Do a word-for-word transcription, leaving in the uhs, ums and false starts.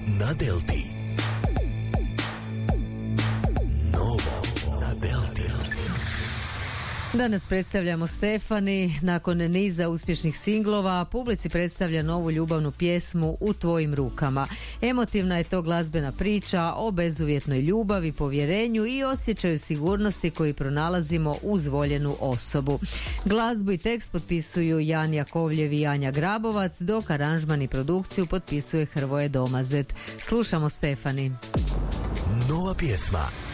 na Delti. Novo na Delti. Danas predstavljamo Stefani. Nakon niza uspješnih singlova, publici predstavlja novu ljubavnu pjesmu U tvojim rukama. Emotivna je to glazbena priča o bezuvjetnoj ljubavi, povjerenju i osjećaju sigurnosti koji pronalazimo uz voljenu osobu. Glazbu i tekst potpisuju Jan Jakovljev i Anja Grabovac, dok aranžman i produkciju potpisuje Hrvoje Domazet. Slušamo Stefani. Nova pjesma